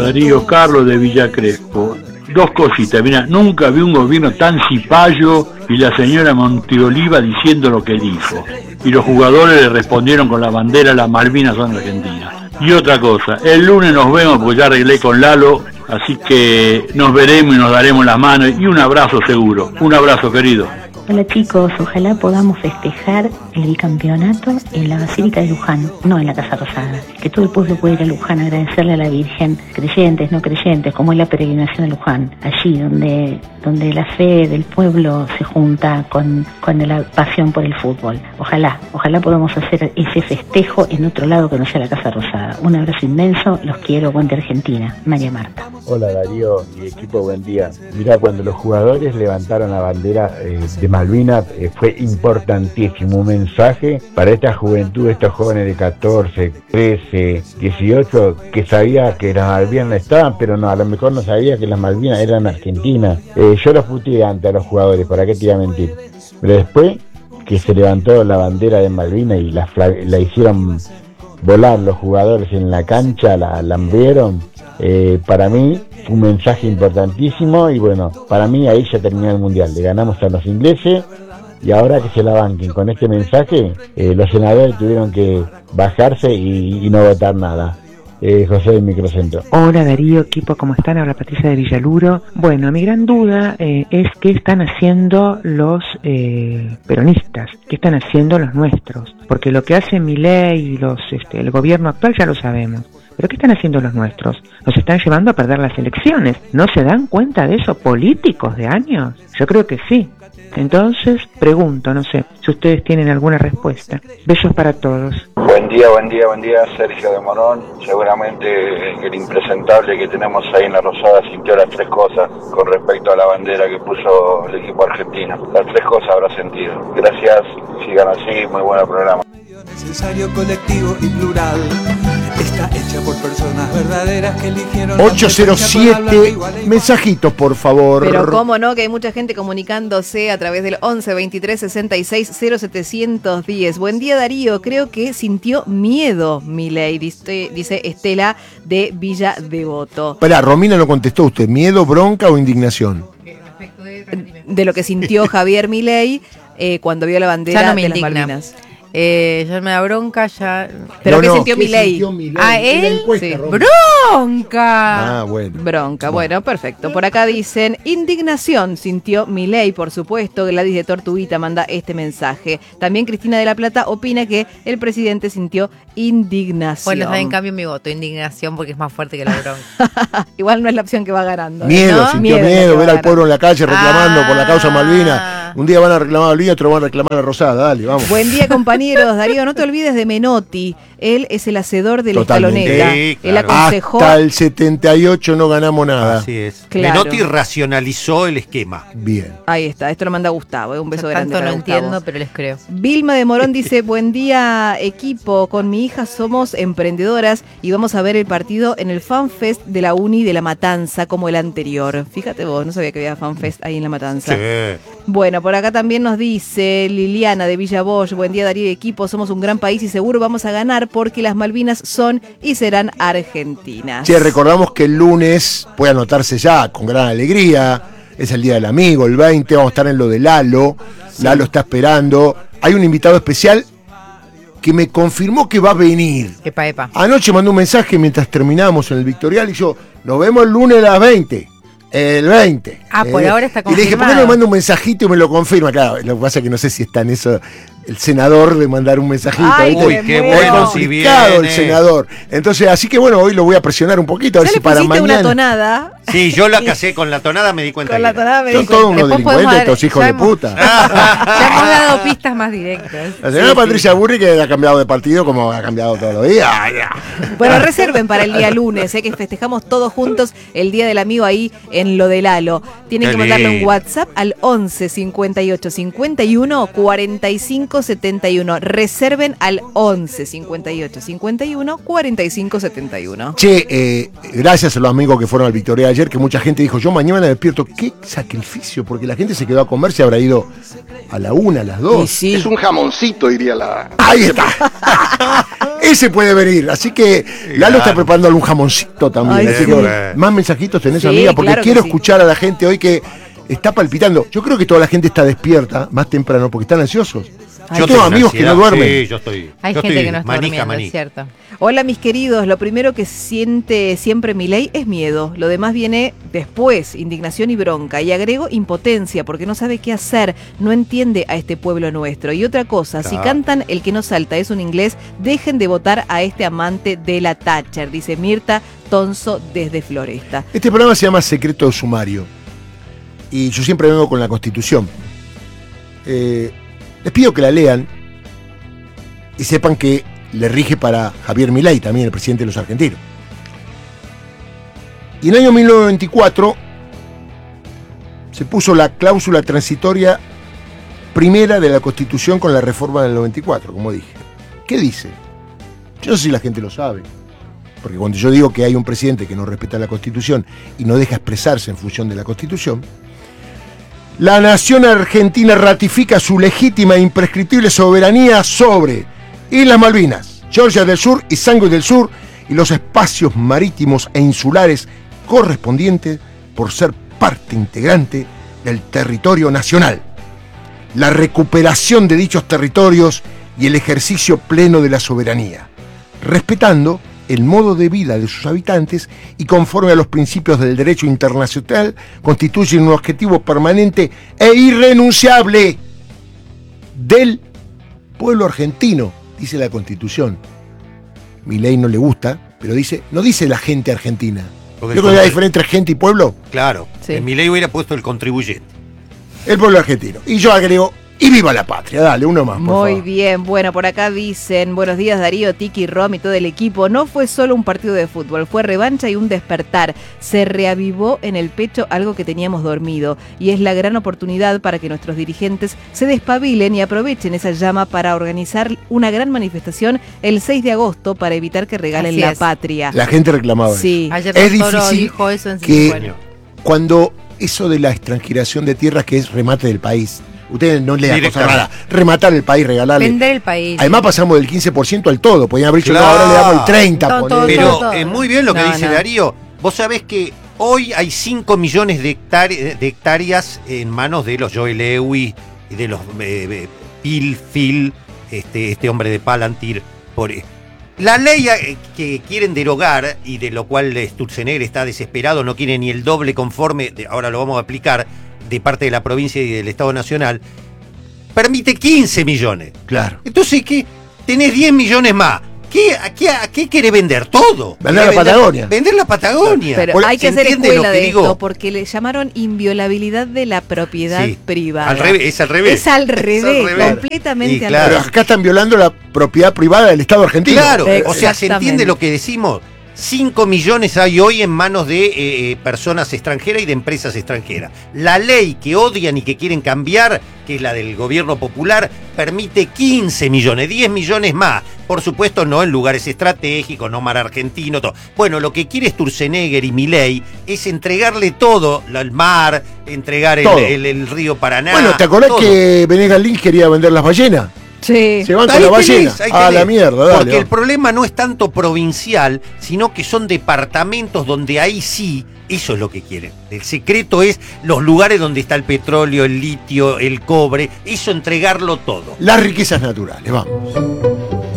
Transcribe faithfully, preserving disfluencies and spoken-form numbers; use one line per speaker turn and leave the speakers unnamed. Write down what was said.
Darío, Carlos de Villa Crespo. Dos cositas, mira, nunca vi un gobierno tan cipayo y la señora Monteoliva diciendo lo que dijo. Y los jugadores le respondieron con la bandera, las Malvinas son argentinas. Y otra cosa, el lunes nos vemos porque ya arreglé con Lalo, así que nos veremos y nos daremos las manos y un abrazo seguro. Un abrazo, querido.
Hola chicos, ojalá podamos festejar el bicampeonato en la Basílica de Luján, no en la Casa Rosada. Que todo el pueblo pueda ir a Luján a agradecerle a la Virgen, creyentes, no creyentes, como es la peregrinación a Luján, allí donde, donde la fe del pueblo se junta con, con la pasión por el fútbol. Ojalá, ojalá podamos hacer ese festejo en otro lado que no sea la Casa Rosada. Un abrazo inmenso, los quiero, Guante Argentina, María Marta.
Hola Darío y equipo, buen día. Mira, cuando los jugadores levantaron la bandera eh, de Malvinas eh, fue importantísimo, un mensaje para esta juventud, estos jóvenes de catorce, trece, dieciocho, que sabía que las Malvinas estaban, pero no, a lo mejor no sabía que las Malvinas eran Argentinas. Eh, yo los puteé antes a los jugadores, ¿para qué te iba a mentir? Pero después que se levantó la bandera de Malvinas y la, la hicieron volar los jugadores en la cancha, la lambieron, eh, para mí fue un mensaje importantísimo y bueno, para mí ahí ya terminó el mundial, le ganamos a los ingleses y ahora que se la banquen con este mensaje, eh, los senadores tuvieron que bajarse y, y no votar nada. Eh, José del Microcentro.
Hola Darío, equipo, ¿cómo están? Habla Patricia de Villaluro. Bueno, mi gran duda eh, es qué están haciendo los eh, peronistas, qué están haciendo los nuestros, porque lo que hace Milei y los, este, el gobierno actual ya lo sabemos. ¿Pero qué están haciendo los nuestros? Nos están llevando a perder las elecciones. ¿No se dan cuenta de eso políticos de años? Yo creo que sí. Entonces, pregunto, no sé, si ustedes tienen alguna respuesta. Besos para todos.
Buen día, buen día, buen día, Sergio de Morón. Seguramente el impresentable que tenemos ahí en la Rosada sintió las tres cosas con respecto a la bandera que puso el equipo argentino. Las tres cosas habrá sentido. Gracias, sigan así, muy buen programa.
Necesario, colectivo y plural. Está hecha por personas verdaderas que eligieron.
ocho cero siete, mensajitos por favor.
Pero cómo no, que hay mucha gente comunicándose a través del once veintitrés sesenta y seis cero setecientos diez. Buen día Darío, creo que sintió miedo Milei, dice, dice Estela de Villa Devoto.
Espera, Romina no contestó usted, ¿miedo, bronca o indignación?
De lo que sintió Javier Milei eh, cuando vio la bandera
ya no me
de
indigna.
las Malvinas.
Eh, ya me da bronca, ya...
¿Pero
no,
qué
no,
sintió Milei?
¿A él?
Sí.
¡Bronca!
Ah, bueno.
Bronca, bueno, perfecto. Por acá dicen, indignación sintió Milei, por supuesto. Gladys de Tortuguita manda este mensaje. También Cristina de la Plata opina que el presidente sintió indignación.
Bueno, en cambio mi voto, indignación, porque es más fuerte que la bronca.
Igual no es la opción que va ganando.
Miedo,
¿no?
sintió miedo,
miedo
ver al pueblo en la calle reclamando
ah.
por la causa Malvina. Un día van a reclamar a Malvina, otro van a reclamar a Rosada, dale, vamos.
Buen día, compañeros. Darío, no te olvides de Menotti. Él es el hacedor de la
Totalmente.
escaloneta.
Sí,
Él
claro.
aconsejó.
Hasta el setenta y ocho no ganamos nada.
Así es.
Claro.
Menotti racionalizó el esquema.
Bien.
Ahí está, esto lo manda Gustavo. eh, Un beso
Yo
grande.
tanto
para
no
Gustavo.
entiendo, pero les creo.
Vilma de Morón dice, buen día equipo, con mi hija somos emprendedoras y vamos a ver el partido en el FanFest de la Uni de La Matanza como el anterior. Fíjate vos, no sabía que había FanFest ahí en La Matanza.
Sí.
Bueno, por acá también nos dice Liliana de Villa Bosch, buen día Darío y equipo, somos un gran país y seguro vamos a ganar porque las Malvinas son y serán argentinas.
Che, recordamos que el lunes puede anotarse ya con gran alegría. Es el Día del Amigo, el veinte, vamos a estar en lo de Lalo. Sí. Lalo está esperando. Hay un invitado especial que me confirmó que va a venir.
Epa, epa.
Anoche mandó un mensaje mientras terminamos en el Victorial y yo, nos vemos el lunes a las veinte. El veinte.
Ah, por
eh,
ahora está
confirmado. Y le dije, ¿por qué no me manda un mensajito y me lo confirma? Claro, lo que pasa es que no sé si está en eso el senador de mandar un mensajito.
Ay,
¿viste?
Uy, qué
Es
bueno,
complicado
si viene.
el senador. Entonces, así que bueno, hoy lo voy a presionar un poquito, a ver
¿Ya
si
le
para
pusiste
mañana.
una tonada?
Sí, yo la casé con la tonada, me di cuenta.
Con
que
la
era.
tonada me
Son
di
todos
cuenta.
unos
Después podemos
delincuentes,
dar-
estos hijos
ya
de
hemos-
puta.
Ya hemos dado pistas más directas.
La señora
Sí,
Patricia Burri, que ha cambiado de partido como ha cambiado todos los días.
Bueno, reserven para el día lunes, eh, que festejamos todos juntos el Día del Amigo ahí en lo de Lalo. Tienen
Qué
que mandarle un
lindo.
WhatsApp al once cincuenta y ocho cincuenta y uno cuarenta y cinco cinco setenta y uno. Reserven al once cincuenta y ocho cincuenta y uno cuarenta y cinco setenta y uno.
Che, eh, gracias a los amigos que fueron al Victoria ayer, que mucha gente dijo, yo mañana despierto. Qué sacrificio, porque la gente se quedó a comer, se habrá ido a la una, a las dos.
Sí. Es un jamoncito, diría la...
Ahí está. Ese puede venir. Así que Lalo claro. está preparando algún jamoncito también. Ay, así sí. que, más mensajitos tenés, sí, amiga, porque claro quiero sí. escuchar a la gente hoy que está palpitando. Yo creo que toda la gente está despierta más temprano porque están ansiosos. Yo tengo amigos que no duermen.
Sí, yo estoy.
Hay
yo
gente
estoy
que no está
manica,
durmiendo,
manica.
es cierto.
Hola, mis queridos. Lo primero que siente siempre Milei es miedo. Lo demás viene después, indignación y bronca. Y agrego impotencia, porque no sabe qué hacer. No entiende a este pueblo nuestro. Y otra cosa, claro. si cantan El que no salta es un inglés, dejen de votar a este amante de la Thatcher, dice Mirta Tonso desde Floresta.
Este programa se llama Secreto de Sumario. Y yo siempre vengo con la Constitución. Eh... Les pido que la lean y sepan que le rige para Javier Milei, también el presidente de los argentinos. Y en el año mil novecientos veinticuatro se puso la cláusula transitoria primera de la Constitución con la reforma del noventa y cuatro, como dije. ¿Qué dice? Yo no sé si la gente lo sabe, porque cuando yo digo que hay un presidente que no respeta la Constitución y no deja expresarse en función de la Constitución, la nación argentina ratifica su legítima e imprescriptible soberanía sobre Islas Malvinas, Georgia del Sur y Sandwich del Sur y los espacios marítimos e insulares correspondientes por ser parte integrante del territorio nacional. La recuperación de dichos territorios y el ejercicio pleno de la soberanía, respetando el modo de vida de sus habitantes y conforme a los principios del derecho internacional, constituyen un objetivo permanente e irrenunciable del pueblo argentino, dice la Constitución. Milei no le gusta, pero dice, no dice la gente argentina. Porque ¿yo creo que hay diferencia entre gente y pueblo?
Claro, sí. Milei hubiera puesto el contribuyente.
El pueblo argentino. Y yo agrego, y viva la patria, dale, uno más, por
Muy
favor.
bien, bueno, por acá dicen, buenos días Darío, Tiki, Rom y todo el equipo. No fue solo un partido de fútbol, fue revancha y un despertar. Se reavivó en el pecho algo que teníamos dormido. Y es la gran oportunidad para que nuestros dirigentes se despabilen y aprovechen esa llama para organizar una gran manifestación el seis de agosto para evitar que regalen
Así
la
es.
patria.
La gente reclamaba.
Sí.
Ayer
Es
Toro
difícil
dijo eso en
que
Bueno.
cuando eso de la extranjeración de tierras, que es remate del país, ustedes no le dan cosa rara, rematar el país, regalarle.
Vender el país.
Además pasamos del quince por ciento al todo, podían haber dicho,
Claro.
no, ahora le damos el treinta por ciento.
Todo,
Pero
todo, todo.
es muy bien lo que
No,
dice
no.
Darío. Vos sabés que hoy hay cinco millones de, hectáre- de hectáreas en manos de los Joe Lewis y de los eh, eh, Phil, Phil, este, este hombre de Palantir. Por, la ley eh, que quieren derogar y de lo cual Sturzenegger está desesperado, no quiere ni el doble conforme, de, ahora lo vamos a aplicar, de parte de la provincia y del Estado Nacional, permite quince millones.
Claro.
Entonces, ¿qué? Tenés diez millones más. ¿Qué, a, qué, ¿A qué quiere vender? Todo.
Vender la
Quiere
Patagonia.
Vender la Patagonia.
Pero
Por-
hay que
¿se
hacer
entiende
escuela
lo que
de
digo?
esto porque le llamaron inviolabilidad de la propiedad
Sí.
privada.
Al revés, es al revés.
Es al revés,
al revés.
completamente
Y
al
claro.
Pero
revés.
acá están violando la propiedad privada del Estado argentino.
Claro, o sea, ¿se
Exactamente.
entiende lo que decimos? cinco millones hay hoy en manos de eh, personas extranjeras y de empresas extranjeras. La ley que odian y que quieren cambiar, que es la del gobierno popular, permite quince millones, diez millones más. Por supuesto, no en lugares estratégicos, no mar argentino, todo. Bueno, lo que quiere Sturzenegger y Milei es entregarle todo, el mar, entregar el,
Todo.
el- el río Paraná.
Bueno, ¿te acordás
todo.
que Venegas Lynch quería vender las ballenas?
Sí.
Se van con
Ahí
la
tenés,
ballena.
ahí
A
tenés.
la mierda, dale.
Porque el
vamos.
problema no es tanto provincial, sino que son departamentos donde ahí sí, eso es lo que quieren. El secreto es los lugares donde está el petróleo, el litio, el cobre, eso entregarlo todo.
Las riquezas naturales, vamos.